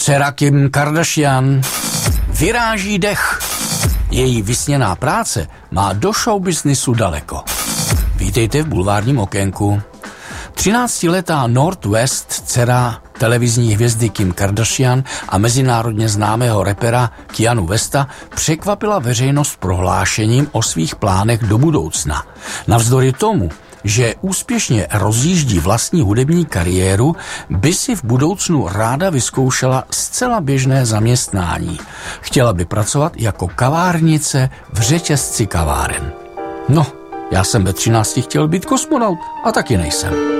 Dcera Kim Kardashian vyráží dech. Její vysněná práce má do showbiznisu daleko. Vítejte v bulvárním okénku. 13letá Northwest, dcera televizní hvězdy Kim Kardashian a mezinárodně známého rapera Kanye Westa, překvapila veřejnost prohlášením o svých plánech do budoucna. Navzdory tomu, že úspěšně rozjíždí vlastní hudební kariéru, by si v budoucnu ráda vyzkoušela zcela běžné zaměstnání. Chtěla by pracovat jako kavárnice v řetězci kaváren. No, já jsem ve 13 chtěl být kosmonaut a taky nejsem.